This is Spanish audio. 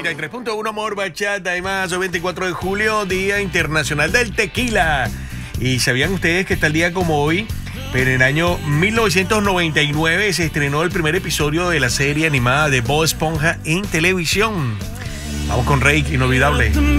93.1 Amor Bachata y más. Hoy 24 de julio, Día Internacional del Tequila. ¿Y sabían ustedes que tal día como hoy, pero en el año 1999 se estrenó el primer episodio de la serie animada de Bob Esponja en televisión? Vamos con Rake, Inolvidable.